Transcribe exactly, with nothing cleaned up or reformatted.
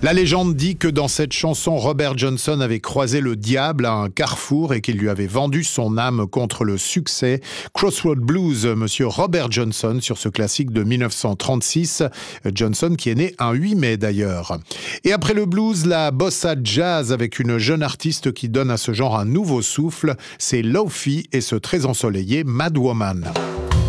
La légende dit que dans cette chanson, Robert Johnson avait croisé le diable à un carrefour et qu'il lui avait vendu son âme contre le succès. Crossroad Blues, monsieur Robert Johnson, sur ce classique de mille neuf cent trente-six. Johnson qui est né un huit mai d'ailleurs. Et après le blues, la bossa jazz avec une jeune artiste qui donne à ce genre un nouveau souffle. C'est Lofi et ce très ensoleillé Mad Woman.